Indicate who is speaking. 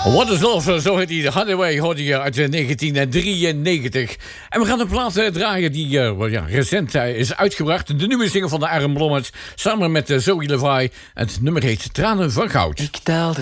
Speaker 1: What is Love, zo heet die Hathaway, hoorde je uit 1993. En we gaan een plaat draaien die recent is uitgebracht. De nieuwe single van de Aaron Blommet, samen met Zoe Levi. Het nummer heet Tranen van Goud.
Speaker 2: Ik telde